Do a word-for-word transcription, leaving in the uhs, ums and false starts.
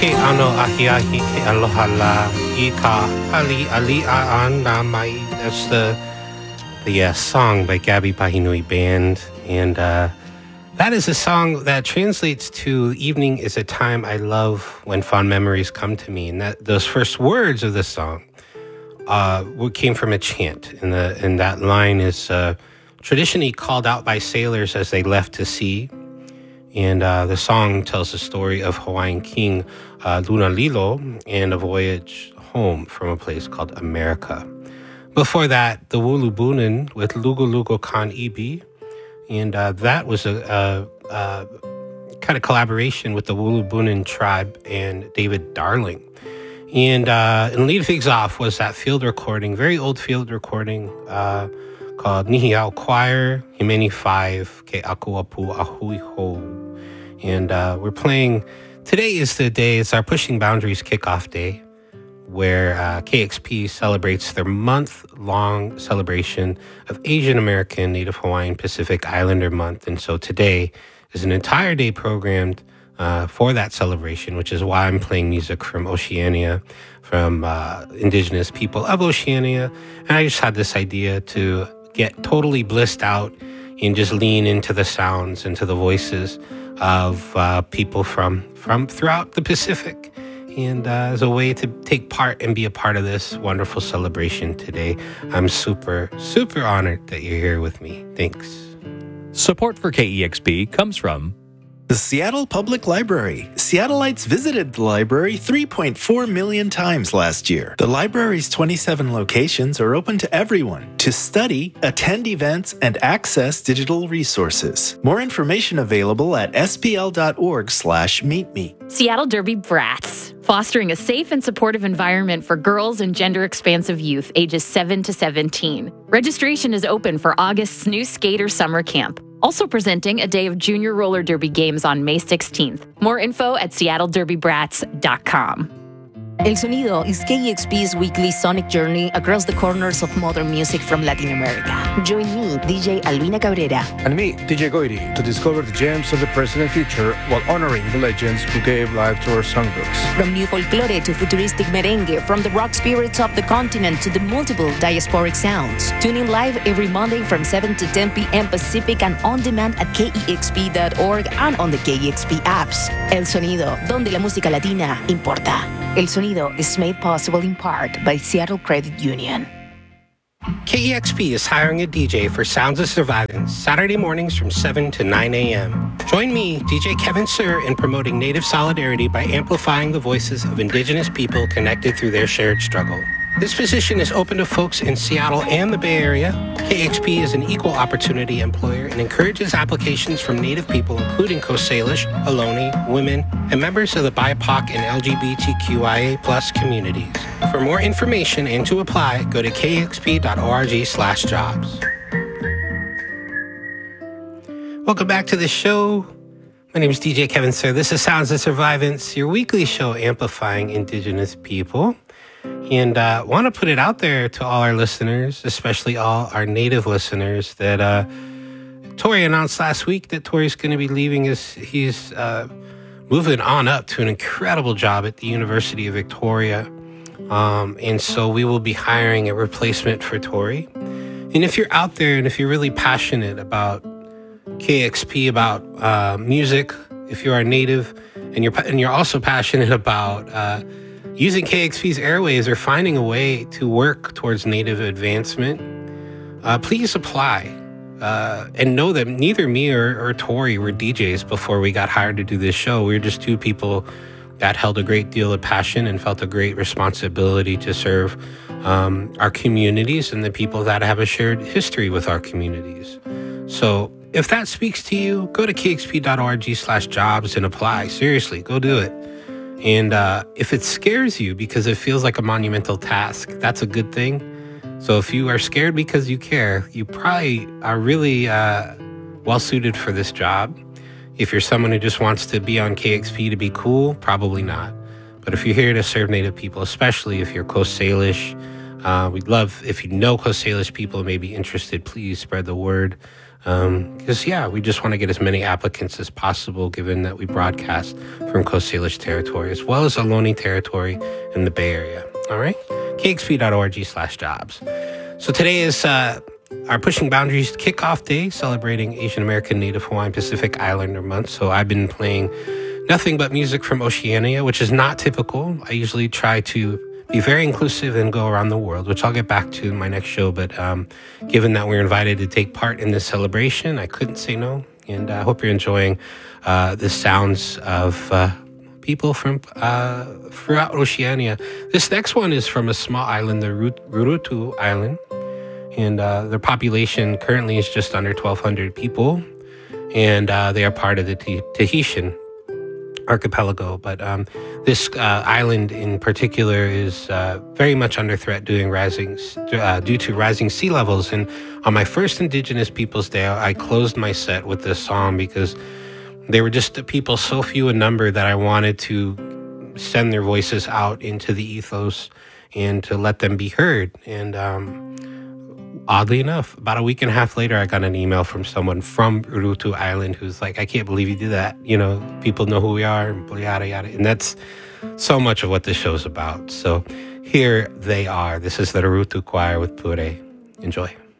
Ke ano ahi ahi ke aloha la i ka ali ali a an na mai. That's the the uh, song by Gabby Pahinui Band, and uh, that is a song that translates to "Evening is a time I love when fond memories come to me." And that those first words of the song uh, came from a chant, and the and that line is uh, traditionally called out by sailors as they left to sea. And uh, the song tells the story of Hawaiian King uh, Lunalilo and a voyage home from a place called America. Before that, the Wulubunan with Lugu Lugu Kan Ibi. And uh, that was a, a, a kind of collaboration with the Wulubunan tribe and David Darling. And, uh, and lead things off was that field recording, very old field recording, uh, called Nihiau Choir, Himeni five, Ke Akuapu Ahui Ho. And uh, we're playing, today is the day, it's our Pushing Boundaries kickoff day, where uh, K X P celebrates their month-long celebration of Asian American, Native Hawaiian, Pacific Islander Month. And so today is an entire day programmed uh, for that celebration, which is why I'm playing music from Oceania, from uh, indigenous people of Oceania. And I just had this idea to get totally blissed out and just lean into the sounds, into the voices of uh, people from, from throughout the Pacific. And uh, as a way to take part and be a part of this wonderful celebration today, I'm super, super honored that you're here with me. Thanks. Support for K E X P comes from the Seattle Public Library. Seattleites visited the library three point four million times last year. The library's twenty-seven locations are open to everyone to study, attend events, and access digital resources. More information available at spl.org slash meet me. Seattle Derby Brats, fostering a safe and supportive environment for girls and gender-expansive youth ages seven to seventeen. Registration is open for August's new Skater Summer Camp. Also presenting a day of junior roller derby games on May sixteenth. More info at seattle derby brats dot com. El Sonido is K E X P's weekly sonic journey across the corners of modern music from Latin America. Join me, D J Albina Cabrera. And me, D J Goiri, to discover the gems of the present and future while honoring the legends who gave life to our songbooks. From new folklore to futuristic merengue, from the rock spirits of the continent to the multiple diasporic sounds. Tune in live every Monday from seven to ten p.m. Pacific and on demand at K E X P dot org and on the K E X P apps. El Sonido, donde la música latina importa. El Sonido is made possible in part by Seattle Credit Union. K E X P is hiring a D J for Sounds of Survivance Saturday mornings from seven to nine a.m. Join me, D J Kevin Sir, in promoting Native solidarity by amplifying the voices of Indigenous people connected through their shared struggle. This position is open to folks in Seattle and the Bay Area. K X P is an equal opportunity employer and encourages applications from Native people, including Coast Salish, Ohlone, women, and members of the B I P O C and L G B T Q I A plus communities. For more information and to apply, go to k x p dot org slash jobs. Welcome back to the show. My name is D J Kevin Sir. This is Sounds of Survivance, your weekly show amplifying Indigenous people. And uh, want to put it out there to all our listeners, especially all our Native listeners, that uh, Tori announced last week that Tori's going to be leaving. His, he's uh, moving on up to an incredible job at the University of Victoria. Um, and so we will be hiring a replacement for Tori. And if you're out there and if you're really passionate about K X P, about uh, music, if you are Native and you're, and you're also passionate about uh, using K X P's airwaves or finding a way to work towards Native advancement, uh, please apply. Uh, and know that neither me or, or Tori were D Js before we got hired to do this show. We were just two people that held a great deal of passion and felt a great responsibility to serve um, our communities and the people that have a shared history with our communities. So if that speaks to you, go to k x p dot org slash jobs and apply. Seriously, go do it. And uh, if it scares you because it feels like a monumental task, that's a good thing. So if you are scared because you care, you probably are really uh, well-suited for this job. If you're someone who just wants to be on K X P to be cool, probably not. But if you're here to serve Native people, especially if you're Coast Salish, uh, we'd love, if you know Coast Salish people and may be interested, please spread the word. Because, um, yeah, we just want to get as many applicants as possible, given that we broadcast from Coast Salish territory, as well as Ohlone territory in the Bay Area. All right? K X P dot org slash jobs. So today is uh, our Pushing Boundaries kickoff day, celebrating Asian American, Native Hawaiian, Pacific Islander month. So I've been playing nothing but music from Oceania, which is not typical. I usually try to be very inclusive and go around the world, which I'll get back to in my next show. But um, given that we're invited to take part in this celebration, I couldn't say no. And I hope you're enjoying uh, the sounds of uh, people from uh, throughout Oceania. This next one is from a small island, the Rurutu Island. And uh, their population currently is just under twelve hundred people. And uh, they are part of the T- Tahitian archipelago. But um, this uh, island in particular is uh, very much under threat due, rising, uh, due to rising sea levels. And on my first Indigenous Peoples Day, I closed my set with this song because they were just people so few in number that I wanted to send their voices out into the ethos and to let them be heard. And um, oddly enough, about a week and a half later, I got an email from someone from Rurutu Island who's like, I can't believe you did that. You know, people know who we are, and yada, yada. And that's so much of what this show's about. So here they are. This is the Rurutu Choir with Pure. Enjoy.